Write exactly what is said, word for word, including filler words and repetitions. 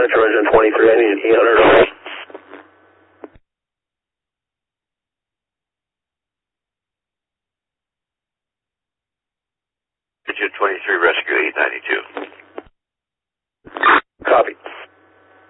Central Engine twenty-three, I need eight hundred dollars. Engine twenty-three, rescue eight ninety-two.